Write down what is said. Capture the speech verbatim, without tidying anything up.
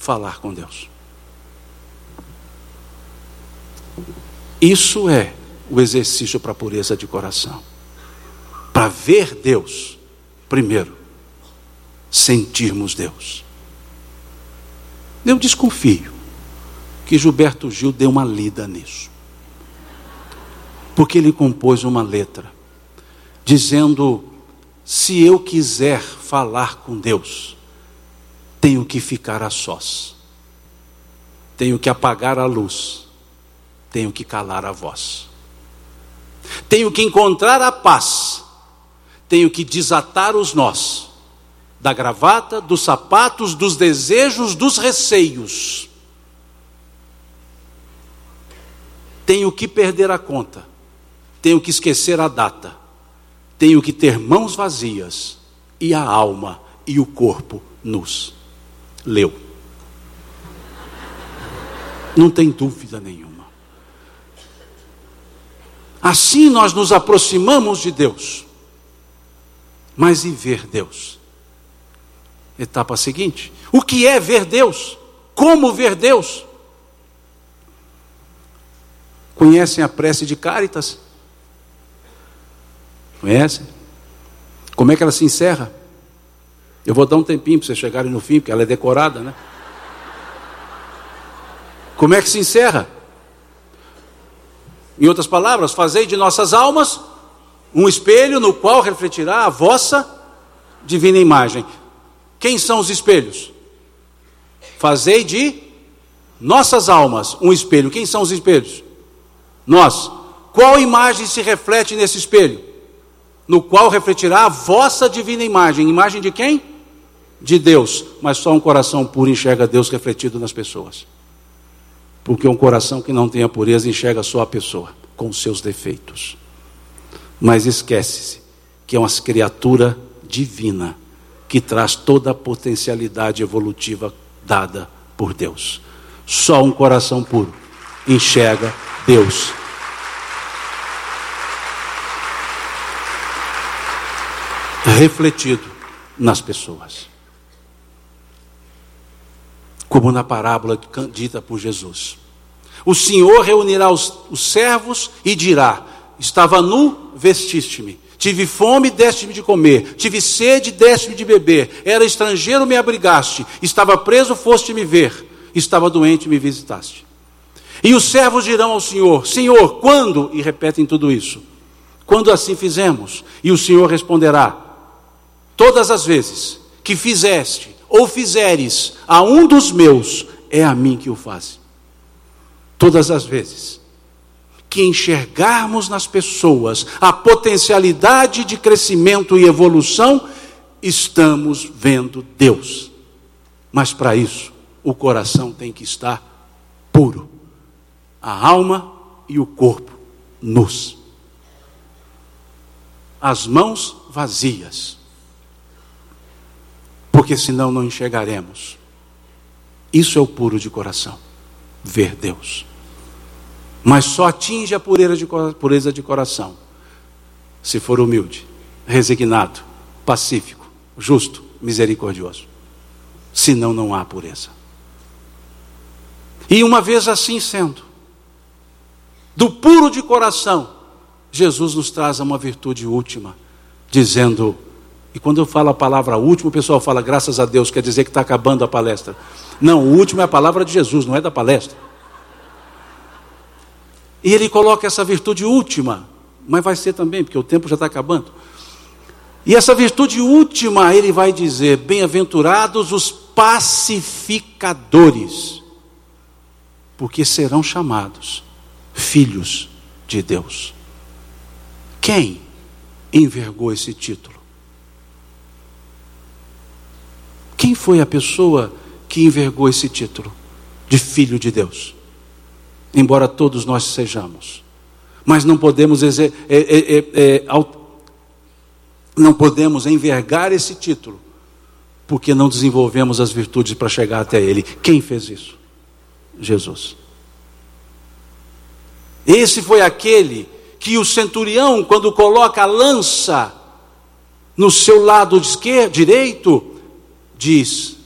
falar com Deus. Isso é o exercício para a pureza de coração. Para ver Deus, primeiro, sentirmos Deus. Eu desconfio que Gilberto Gil deu uma lida nisso. Porque ele compôs uma letra dizendo: se eu quiser falar com Deus, tenho que ficar a sós, tenho que apagar a luz, tenho que calar a voz, tenho que encontrar a paz, tenho que desatar os nós da gravata, dos sapatos, dos desejos, dos receios. Tenho que perder a conta, tenho que esquecer a data, tenho que ter mãos vazias e a alma e o corpo nus. Leu. Não tem dúvida nenhuma. Assim nós nos aproximamos de Deus. Mas e ver Deus? Etapa seguinte: o que é ver Deus? Como ver Deus? Conhecem a prece de Cáritas? Conhecem? Como é que ela se encerra? Eu vou dar um tempinho para vocês chegarem no fim, porque ela é decorada, né? Como é que se encerra? Em outras palavras, fazei de nossas almas um espelho no qual refletirá a vossa divina imagem. Quem são os espelhos? Fazei de nossas almas um espelho. Quem são os espelhos? Nós. Qual imagem se reflete nesse espelho? No qual refletirá a vossa divina imagem. Imagem de quem? De Deus. Mas só um coração puro enxerga Deus refletido nas pessoas. Porque um coração que não tem a pureza enxerga só a pessoa, com os seus defeitos. Mas esquece-se que é uma criatura divina, que traz toda a potencialidade evolutiva dada por Deus. Só um coração puro enxerga Deus. Refletido nas pessoas. Como na parábola dita por Jesus. O Senhor reunirá os, os servos e dirá: estava nu, vestiste-me. Tive fome, deste-me de comer. Tive sede, deste-me de beber. Era estrangeiro, me abrigaste. Estava preso, foste-me ver. Estava doente, me visitaste. E os servos dirão ao Senhor: Senhor, quando? E repetem tudo isso. Quando assim fizemos? E o Senhor responderá: todas as vezes que fizeste ou fizeres a um dos meus, é a mim que o faz. Todas as vezes que enxergarmos nas pessoas a potencialidade de crescimento e evolução, estamos vendo Deus. Mas para isso, o coração tem que estar puro. A alma e o corpo nus. As mãos vazias. Porque senão não enxergaremos. Isso é o puro de coração. Ver Deus. Mas só atinge a pureza de, pureza de coração se for humilde, resignado, pacífico, justo, misericordioso. Senão não há pureza. E uma vez assim sendo, do puro de coração, Jesus nos traz uma virtude última, dizendo... E quando eu falo a palavra último, o pessoal fala, graças a Deus, quer dizer que está acabando a palestra. Não, o último é a palavra de Jesus, não é da palestra. E ele coloca essa virtude última, mas vai ser também, porque o tempo já está acabando. E essa virtude última, ele vai dizer, bem-aventurados os pacificadores, porque serão chamados filhos de Deus. Quem envergou esse título? Quem foi a pessoa que envergou esse título de filho de Deus? Embora todos nós sejamos. Mas não podemos, exer- é, é, é, é, não podemos envergar esse título, porque não desenvolvemos as virtudes para chegar até ele. Quem fez isso? Jesus. Esse foi aquele que o centurião, quando coloca a lança no seu lado esquerdo, direito, diz: